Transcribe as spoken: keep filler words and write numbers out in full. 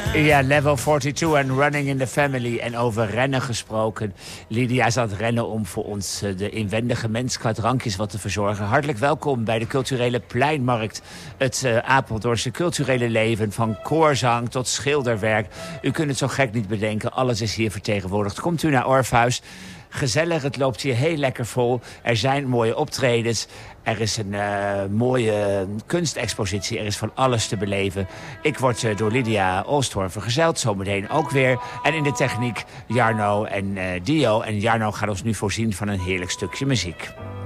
Ja, Level tweeënveertig en Running in the Family. En over rennen gesproken. Lydia zat rennen om voor ons uh, de inwendige mens qua drankjes wat te verzorgen. Hartelijk welkom bij de culturele pleinmarkt. Het uh, Apeldoornse culturele leven, van koorzang tot schilderwerk. U kunt het zo gek niet bedenken, alles is hier vertegenwoordigd. Komt u naar Orpheus. Gezellig, het loopt hier heel lekker vol. Er zijn mooie optredens. Er is een uh, mooie kunstexpositie. Er is van alles te beleven. Ik word uh, door Lydia Oosthoorn vergezeld. Zometeen ook weer. En in de techniek Jarno en uh, Dio. En Jarno gaat ons nu voorzien van een heerlijk stukje muziek.